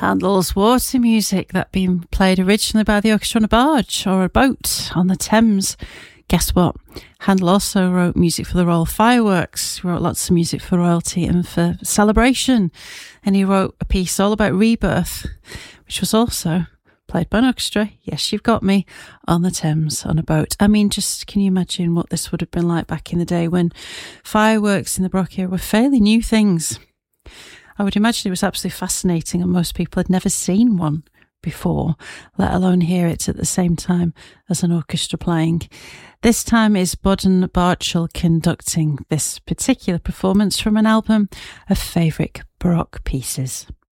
Handel's water music that been played originally by the orchestra on a barge or a boat on the Thames. Guess what? Handel also wrote music for the Royal Fireworks. He wrote lots of music for royalty and for celebration. And he wrote a piece all about rebirth, which was also played by an orchestra. Yes, you've got me, on the Thames on a boat. I mean, just can you imagine what this would have been like back in the day when fireworks in the Baroque era were fairly new things? I would imagine it was absolutely fascinating, and most people had never seen one before, let alone hear it at the same time as an orchestra playing. This time is Boden Bartschel conducting this particular performance from an album of favourite Baroque pieces.